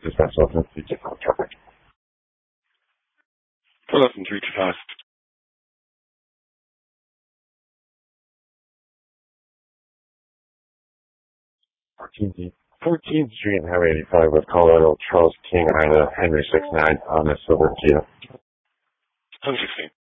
Dispatch Sultan, feature traffic. 2003 fast. 14th Street and Highway 85 with Colorado Charles King Ida Henry 69 on a silver Kia. 1016.